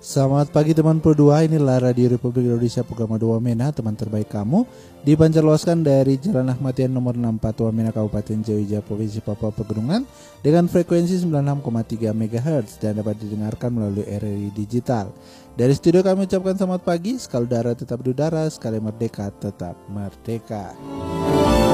Selamat pagi teman Pro 2, inilah Radio Republik Indonesia program Wamena, teman terbaik kamu. Dipancarluaskan dari Jalan Ahmad Yani nomor 64 Wamena, Kabupaten Jawa, Provinsi Papua Pegunungan dengan frekuensi 96,3 MHz dan dapat didengarkan melalui RRI Digital. Dari studio kami ucapkan selamat pagi, sekali udara tetap udara, sekali merdeka tetap merdeka.